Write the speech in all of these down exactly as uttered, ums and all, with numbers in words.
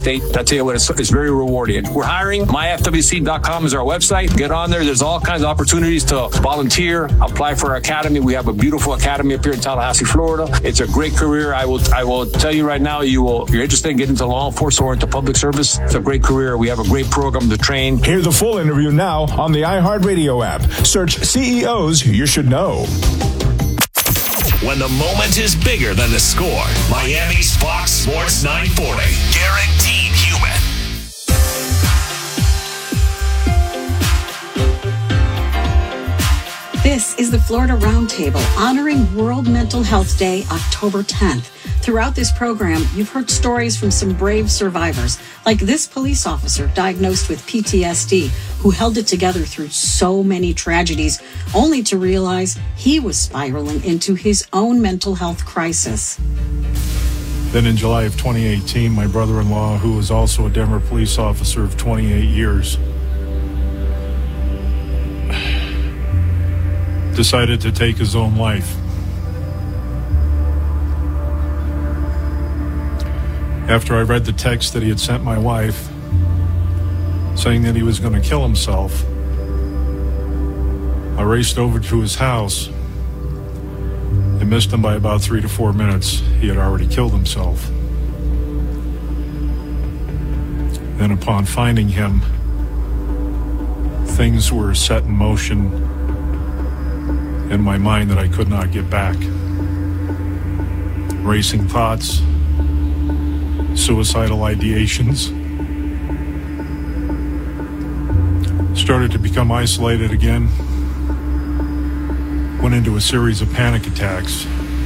state. I tell you what, it's, it's very rewarding. We're hiring. my f w c dot com is our website. Get on there. There's all kinds of opportunities to volunteer, apply for our academy. We have a beautiful academy up here in Tallahassee, Florida. It's a great career. I will I will tell you right now, you will, if you're interested in getting into law enforcement or into public service, it's a great career. We have a great program to train. Hear the full interview now on the iHeartRadio app. Search C E Os You Should Know. When the moment is bigger than the score, Miami's Fox Sports nine forty. Guaranteed human. This is the Florida Roundtable, honoring World Mental Health Day, October tenth. Throughout this program, you've heard stories from some brave survivors, like this police officer diagnosed with P T S D, who held it together through so many tragedies, only to realize he was spiraling into his own mental health crisis. Then in July of twenty eighteen, my brother-in-law, who was also a Denver police officer of twenty-eight years, decided to take his own life. After I read the text that he had sent my wife, saying that he was going to kill himself, I raced over to his house and missed him by about three to four minutes. He had already killed himself. Then upon finding him, things were set in motion in my mind that I could not get back. Racing thoughts, suicidal ideations, started to become isolated again, went into a series of panic attacks.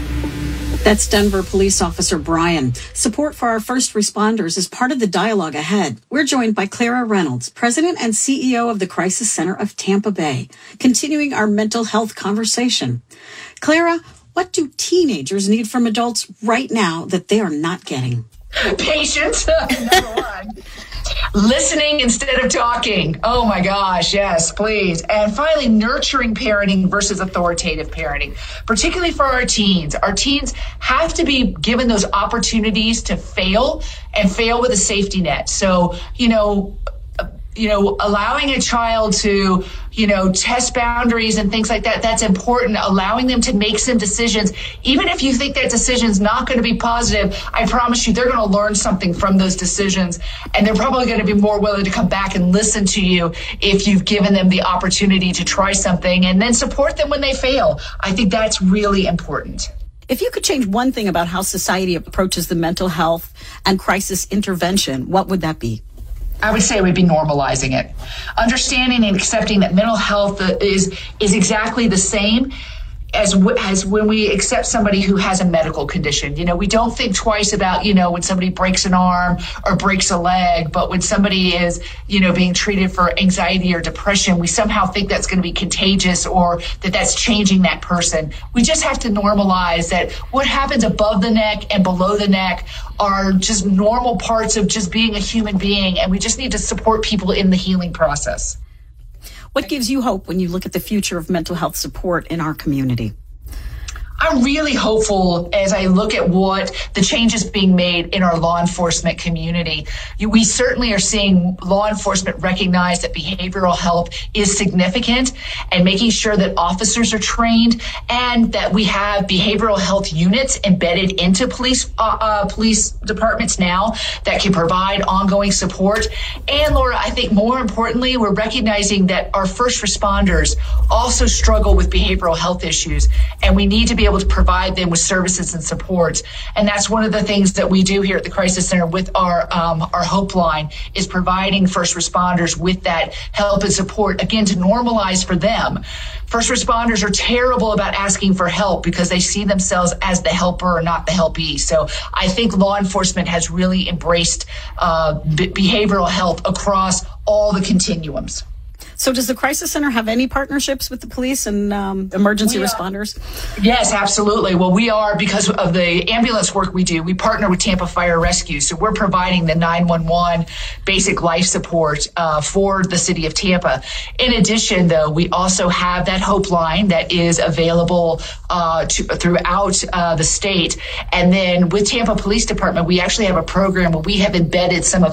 That's Denver police officer Brian. Support for our first responders is part of the dialogue ahead. We're joined by Clara Reynolds, president and C E O of the Crisis Center of Tampa Bay, continuing our mental health conversation. Clara, what do teenagers need from adults right now that they are not getting? Patience, number one. Listening instead of talking. Oh my gosh, yes, please. And finally, nurturing parenting versus authoritative parenting, particularly for our teens. Our teens have to be given those opportunities to fail and fail with a safety net. So, you know, you know, allowing a child to, you know, test boundaries and things like that, that's important. Allowing them to make some decisions. Even if you think that decision's not going to be positive, I promise you they're going to learn something from those decisions. And they're probably going to be more willing to come back and listen to you if you've given them the opportunity to try something, and then support them when they fail. I think that's really important. If you could change one thing about how society approaches the mental health and crisis intervention, what would that be? I would say we'd be normalizing it. Understanding and accepting that mental health is is exactly the same as as when we accept somebody who has a medical condition. You know, we don't think twice about, you know, when somebody breaks an arm or breaks a leg, but when somebody is, you know, being treated for anxiety or depression, we somehow think that's going to be contagious or that that's changing that person. We just have to normalize that what happens above the neck and below the neck are just normal parts of just being a human being, and we just need to support people in the healing process. What gives you hope when you look at the future of mental health support in our community? I'm really hopeful as I look at what the changes being made in our law enforcement community. We certainly are seeing law enforcement recognize that behavioral health is significant, and making sure that officers are trained and that we have behavioral health units embedded into police uh, uh, police departments now that can provide ongoing support. And Laura, I think more importantly, we're recognizing that our first responders also struggle with behavioral health issues, and we need to be able to provide them with services and supports. And that's one of the things that we do here at the Crisis Center with our um, our Hope Line, is providing first responders with that help and support, again, to normalize for them. First responders are terrible about asking for help because they see themselves as the helper or not the helpee. So I think law enforcement has really embraced uh, b- behavioral health across all the continuums. So does the Crisis Center have any partnerships with the police and um, emergency responders? Yes, absolutely. Well, we are, because of the ambulance work we do, we partner with Tampa Fire Rescue. So we're providing the nine one one basic life support uh, for the city of Tampa. In addition, though, we also have that Hope Line that is available uh, to, throughout uh, the state. And then with Tampa Police Department, we actually have a program where we have embedded some of